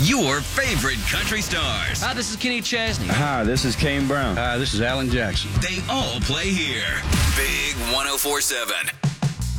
Your favorite country stars. Hi, this is Kenny Chesney. Hi, this is Kane Brown. Hi, this is Alan Jackson. They all play here. Big 104.7.